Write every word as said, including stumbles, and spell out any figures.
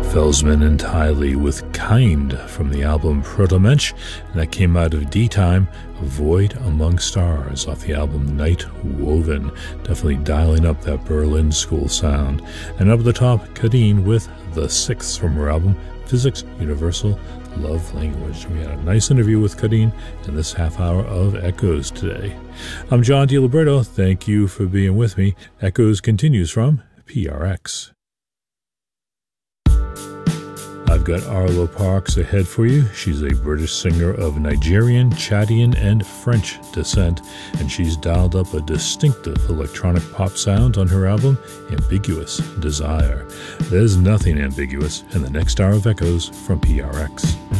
Felsman and Tiley with Kind from the album Proto-Mensch, and that came out of D-Time, Void Among Stars off the album Night Woven, definitely dialing up that Berlin school sound. And up at the top, Kadeen with The Sixth from her album Physics Universal Love Language. We had a nice interview with Kadeen in this half hour of Echoes today. I'm John DiLiberto. Thank you for being with me. Echoes continues from P R X. I've got Arlo Parks ahead for you. She's a British singer of Nigerian, Chadian, and French descent, and she's dialed up a distinctive electronic pop sound on her album, Ambiguous Desire. There's nothing ambiguous in the next hour of Echoes from P R X.